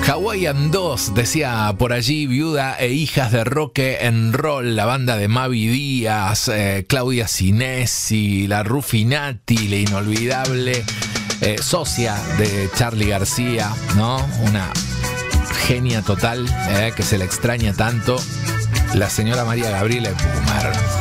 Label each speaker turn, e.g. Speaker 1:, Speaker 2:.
Speaker 1: Hawaiian 2, decía por allí, viuda e hijas de rock and roll, la banda de Mavi Díaz, Claudia Sinesi, la Rufinati, la inolvidable socia de Charly García, ¿no? Una genia total, que se le extraña tanto, la señora María Gabriela Pumer.